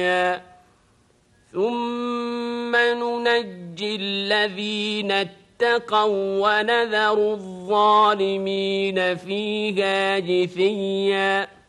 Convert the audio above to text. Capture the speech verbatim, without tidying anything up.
ثم ننجي الذين اتقوا ونذر الظالمين فيها جثيا.